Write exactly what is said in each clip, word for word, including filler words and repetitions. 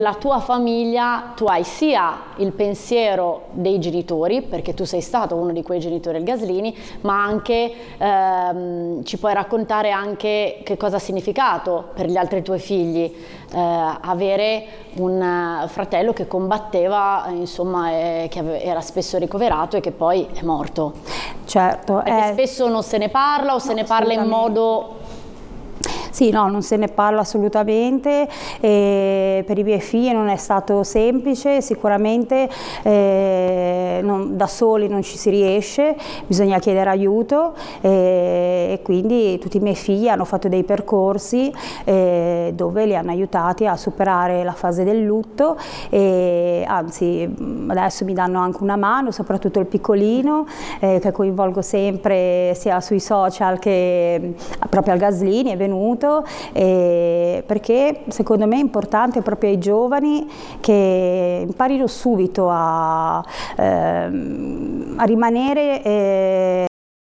La tua famiglia, tu hai sia il pensiero dei genitori, perché tu sei stato uno di quei genitori al Gaslini, ma anche ehm, ci puoi raccontare anche che cosa ha significato per gli altri tuoi figli eh, avere un fratello che combatteva, insomma, eh, che ave- era spesso ricoverato e che poi è morto. Certo. Perché eh, spesso non se ne parla o se no, ne parla in modo... Sì, no, non se ne parla assolutamente, e per i miei figli non è stato semplice, sicuramente eh, non, da soli non ci si riesce, bisogna chiedere aiuto e, e quindi tutti i miei figli hanno fatto dei percorsi eh, dove li hanno aiutati a superare la fase del lutto e anzi adesso mi danno anche una mano, soprattutto il piccolino eh, che coinvolgo sempre sia sui social che proprio al Gaslini, è venuto. Eh, perché secondo me è importante proprio ai giovani che imparino subito a, ehm, a rimanere eh,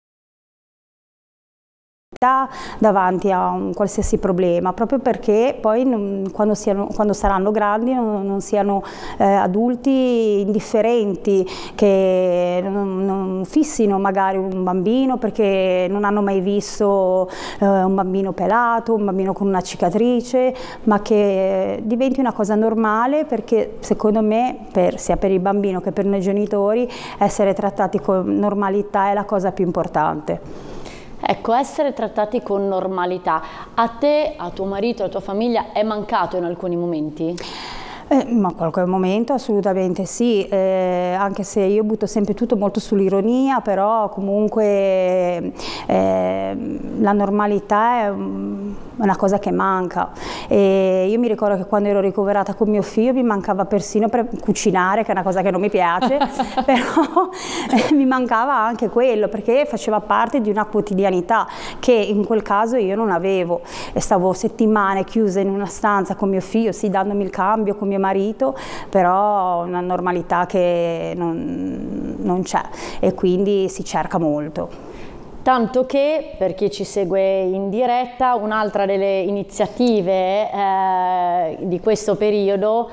davanti a un qualsiasi problema, proprio perché poi non, quando, siano, quando saranno grandi non, non siano eh, adulti indifferenti che non, non fissino magari un bambino perché non hanno mai visto eh, un bambino pelato, un bambino con una cicatrice, ma che diventi una cosa normale, perché secondo me per, sia per il bambino che per noi genitori essere trattati con normalità è la cosa più importante. Ecco, essere trattati con normalità, a te, a tuo marito, alla tua famiglia è mancato in alcuni momenti? Eh, ma qualche momento assolutamente sì, eh, anche se io butto sempre tutto molto sull'ironia, però comunque eh, la normalità è una cosa che manca. E io mi ricordo che quando ero ricoverata con mio figlio mi mancava persino per cucinare, che è una cosa che non mi piace, però eh, mi mancava anche quello, perché faceva parte di una quotidianità che in quel caso io non avevo. E stavo settimane chiusa in una stanza con mio figlio, sì, dandomi il cambio con mio marito, però una normalità che non, non c'è e quindi si cerca molto. Tanto che, per chi ci segue in diretta, un'altra delle iniziative eh, di questo periodo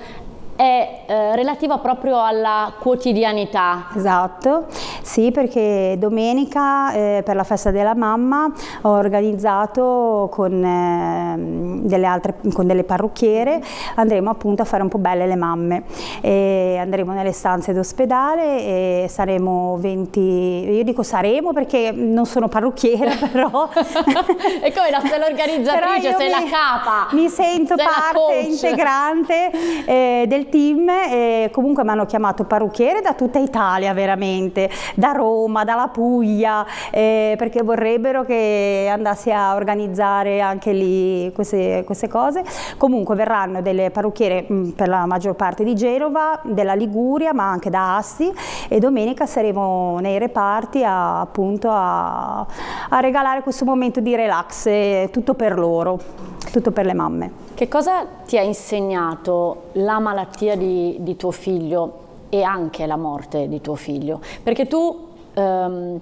è eh, relativa proprio alla quotidianità. Esatto, sì, perché domenica eh, per la festa della mamma ho organizzato con, eh, delle altre, con delle parrucchiere, andremo appunto a fare un po' belle le mamme e andremo nelle stanze d'ospedale e saremo venti, io dico saremo perché non sono parrucchiera però e come da sei l'organizzatrice, sei mi, la capa, mi sento sei parte integrante eh, del team e comunque mi hanno chiamato parrucchiere da tutta Italia, veramente, da Roma, dalla Puglia, eh, perché vorrebbero che andassi a organizzare anche lì queste, queste cose. Comunque verranno delle parrucchiere mh, per la maggior parte di Genova, della Liguria, ma anche da Asti, e domenica saremo nei reparti a, appunto a, a regalare questo momento di relax, eh, tutto per loro, tutto per le mamme. Che cosa ti ha insegnato la malattia di, di tuo figlio e anche la morte di tuo figlio? Perché tu ehm,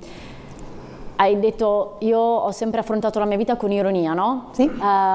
hai detto, io ho sempre affrontato la mia vita con ironia, no? Sì.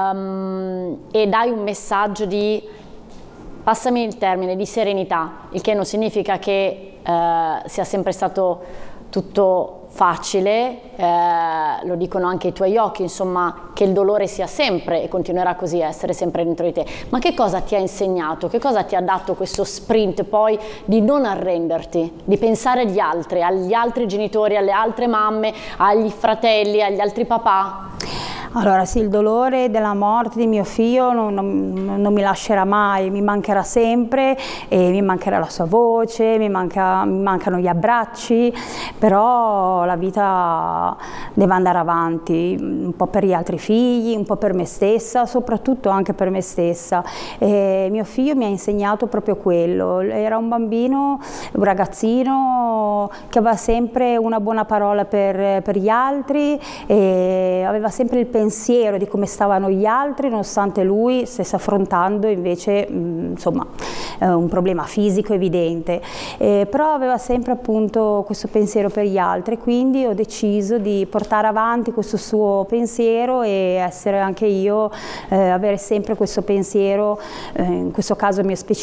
Um, e dai un messaggio di, passami il termine, di serenità, il che non significa che eh, sia sempre stato tutto facile, eh, lo dicono anche i tuoi occhi, insomma, che il dolore sia sempre e continuerà così a essere sempre dentro di te. Ma che cosa ti ha insegnato? Che cosa ti ha dato questo sprint poi di non arrenderti, di pensare agli altri, agli altri genitori, alle altre mamme, agli fratelli, agli altri papà? Allora sì, il dolore della morte di mio figlio non, non, non mi lascerà mai, mi mancherà sempre e mi mancherà la sua voce, mi, manca, mi mancano gli abbracci, però la vita deve andare avanti, un po' per gli altri figli, un po' per me stessa, soprattutto anche per me stessa. E mio figlio mi ha insegnato proprio quello, era un bambino, un ragazzino che aveva sempre una buona parola per, per gli altri e aveva sempre il pensiero pensiero di come stavano gli altri, nonostante lui stesse affrontando invece mh, insomma, eh, un problema fisico evidente, eh, però aveva sempre appunto questo pensiero per gli altri, quindi ho deciso di portare avanti questo suo pensiero e essere anche io, eh, avere sempre questo pensiero, eh, in questo caso mio specifico,